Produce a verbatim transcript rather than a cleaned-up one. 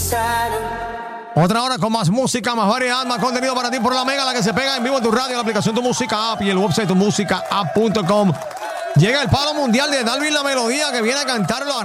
Otra hora con más música, más variedad, más contenido para ti por la Mega, la que se pega en vivo en tu radio, la aplicación Tu Música App y el website tu música app punto com. Llega el palo mundial de Dalvin La Melodía, que viene a cantarlo a